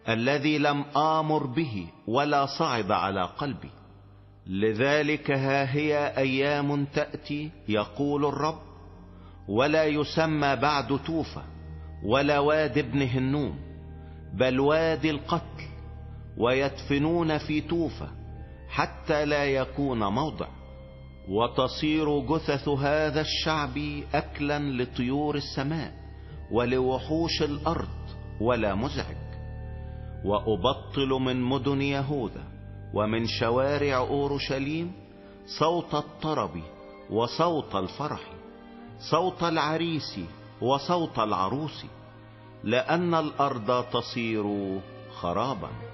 الذي لم آمر به ولا صعد على قلبي. لذلك ها هي أيام تأتي، يقول الرب، ولا يسمى بعد توفى ولا وادي ابن هنوم، بل وادي القتل، ويدفنون في توفى حتى لا يكون موضع. وتصير جثث هذا الشعب أكلا لطيور السماء ولوحوش الأرض ولا مزعج. وأبطل من مدن يهوذا ومن شوارع أورشليم صوت الطرب وصوت الفرح، صوت العريس وصوت العروس، لأن الأرض تصير خرابا.